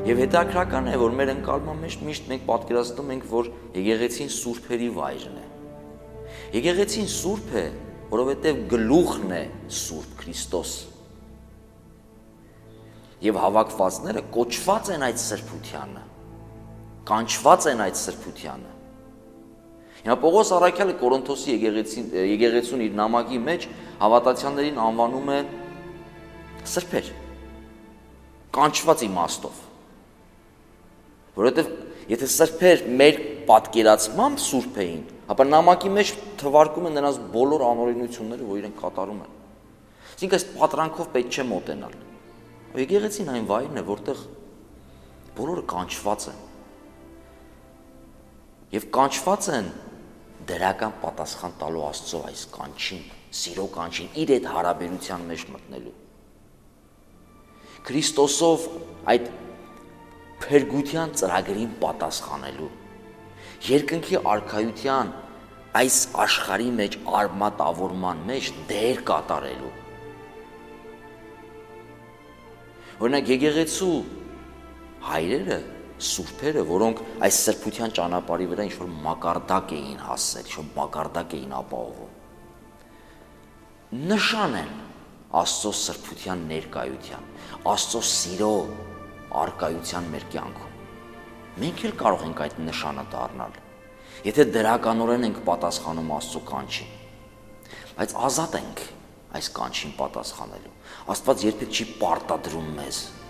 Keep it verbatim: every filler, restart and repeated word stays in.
Եվ հետաքրական է, որ մեր ընկալման մեջ միշտ մենք պատկերացնում ենք, որ եկեղեցին սուրբերի վայրն է։ Եկեղեցին սուրբ է, որովհետև գլուխն է Սուրբ Քրիստոս։ Եվ հավաքվածները կոչված են այդ սրբությանը, կանչված են այդ սրբությանը։ Հիմա Պողոս առաքյալը Կորինթոսի եկեղեցուն իր նամակի մեջ հավատացյալներին անվանում է սրբեր, կանչված իմաստով։ Որովհետև եթե սրբեր մեր պատկերացմամբ սուրբ էին, ապա նամակի մեջ թվարկում են նրանց բոլոր անօրենությունները, որ իրենք կատարում են։ Այսինքն այս պատրանքով պետք չէ մոտենալ։ Եկեղեցին այն վայրն է, որտեղ բոլորը կանչված են։ Եվ կանչված են դրական պատասխան տալու Աստծո այս կանչին, սիրո կանչին, իր այդ հարաբերության մեջ մտնելու։ Քրիստոսով այդ փրկության ծրագրին պատասխանելու, երկնքի արքայության այս աշխարհի մեջ արմատավորման մեջ դեր կատարելու։ Օրինակ եկեղեցու հայրերը, սուրբերը, որոնք այս սրբության ճանապարհի վրա ինչ-որ մակարդակ էին հասել, ինչ-որ մակարդակ էին ապահովում, նշան են Աստծո սրբության ներկայության, Աստծո սիրո արկայության մեր կյանքում։ Մենք էլ կարող ենք այդ նշանը դառնալ, եթե դրականորեն ենք պատասխանում Աստծո կանչին, բայց ազատ ենք այս կանչին պատասխանելու։ Աստված երբեք չի պարտադրում մեզ